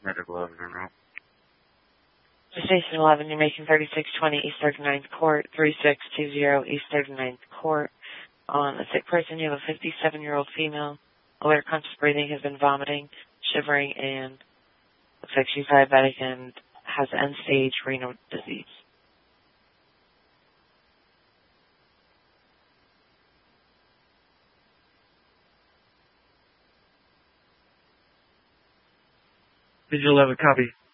medical overnight. Station 11, you're making 3620 East 39th Court, 3620 East 39th Court. On a sick person, you have a 57-year-old female. Aware conscious breathing, has been vomiting, shivering, and looks like she's diabetic and has end-stage renal disease. Visual 11, copy.